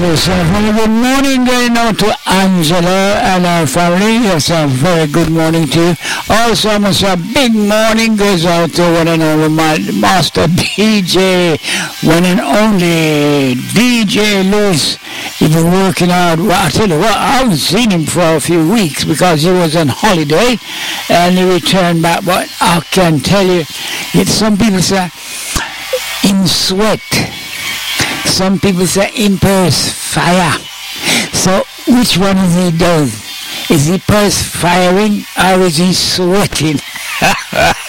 So a very good morning going out to Angela and her family. Yes, a very good morning to you. Also, I must say a big morning goes out to one and only my master DJ, one and only DJ Lewis. He's been working hard. Well, I tell you what, I haven't seen him for a few weeks because he was on holiday and he returned back. But I can tell you, some people say in sweat. Some people say in perspire. So which one is he doing? Is he perspiring or is he sweating?